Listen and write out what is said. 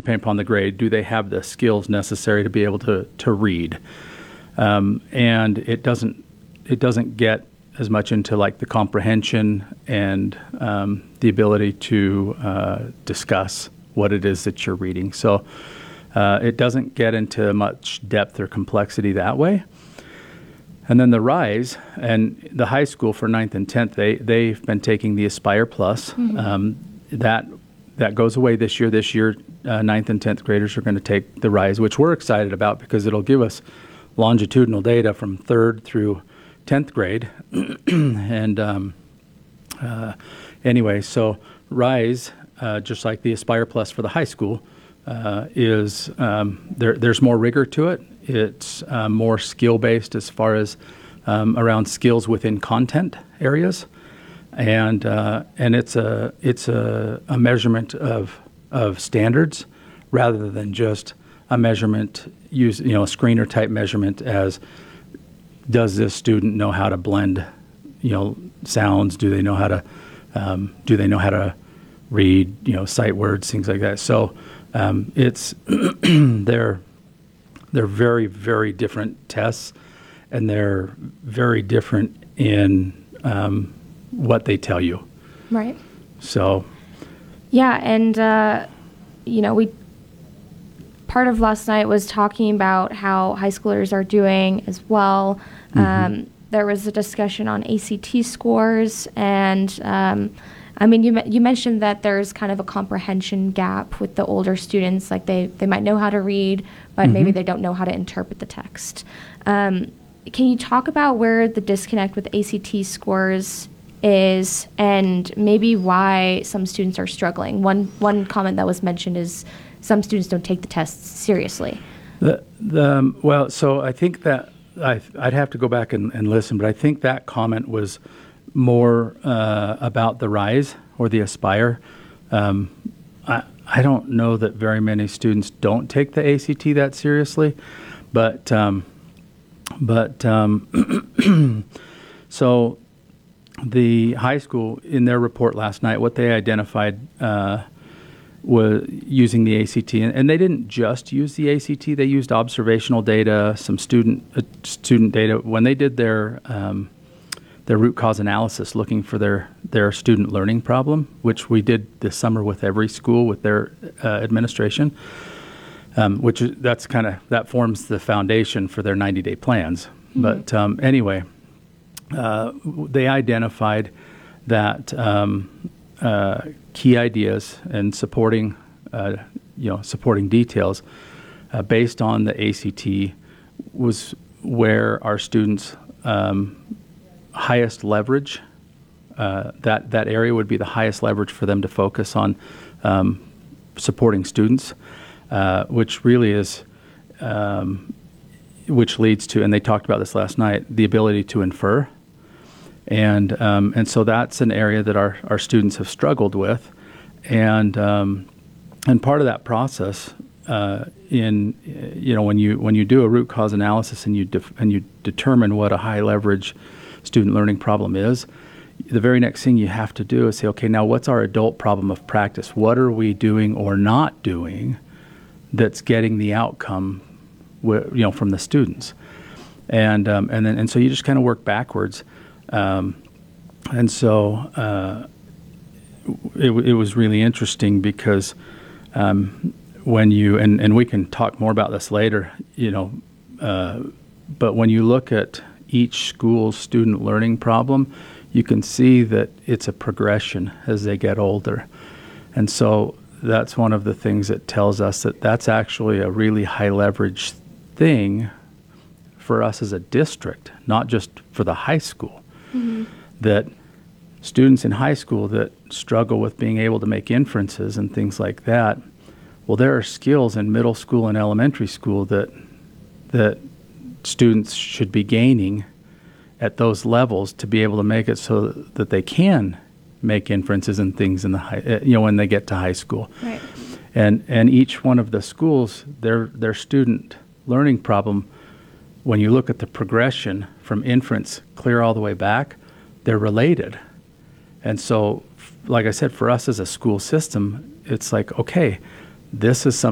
depending upon the grade, do they have the skills necessary to be able to read? And it doesn't get as much into like the comprehension and the ability to discuss what it is that you're reading. So it doesn't get into much depth or complexity that way. And then the RISE and the high school for 9th and 10th, they've been taking the Aspire Plus. Mm-hmm. That goes away this year. This year, 9th and 10th graders are going to take the RISE, which we're excited about because it'll give us longitudinal data from 3rd through 10th grade. And anyway, so RISE, just like the Aspire Plus for the high school, is there's more rigor to it. It's more skill-based as far as around skills within content areas, and it's a measurement of standards rather than just a measurement a screener type measurement as does this student know how to blend sounds? Do they know how to read sight words, things like that? So it's they're very, very different tests, and they're very different in what they tell you. Right. So. Yeah, and part of last night was talking about how high schoolers are doing as well. Mm-hmm. There was a discussion on ACT scores, and you mentioned that there's kind of a comprehension gap with the older students. Like they might know how to read, but maybe they don't know how to interpret the text. Can you talk about where the disconnect with ACT scores is, and maybe why some students are struggling? One comment that was mentioned is some students don't take the tests seriously. Well, so I think that I'd have to go back and listen, but I think that comment was more about the RISE or the Aspire. I don't know that very many students don't take the ACT that seriously, but so the high school in their report last night, what they identified was using the ACT, and they didn't just use the ACT. They used observational data, some student data when they did their root cause analysis, looking for their student learning problem, which we did this summer with every school with their administration, that forms the foundation for their 90-day plans. Mm-hmm. But anyway, they identified that key ideas and supporting details based on the ACT was where our students' highest leverage, that area would be the highest leverage for them to focus on supporting students, which really is, which leads to, and they talked about this last night, the ability to infer. And so that's an area that our students have struggled with, and part of that process when you do a root cause analysis and you determine what a high leverage student learning problem is, the very next thing you have to do is say, okay, now what's our adult problem of practice? What are we doing or not doing that's getting the outcome from the students? And so you just kind of work backwards. And so it was really interesting because when you, and we can talk more about this later, but when you look at each school's student learning problem, you can see that it's a progression as they get older. And so that's one of the things that tells us that that's actually a really high leverage thing for us as a district, not just for the high school. Mm-hmm. That students in high school that struggle with being able to make inferences and things like that, well, there are skills in middle school and elementary school that students should be gaining at those levels to be able to make it so that they can make inferences and things in the high, when they get to high school. Right. And each one of the schools, their student learning problem, when you look at the progression from inference clear all the way back, they're related. And so, like I said, for us as a school system, it's like, okay, this is something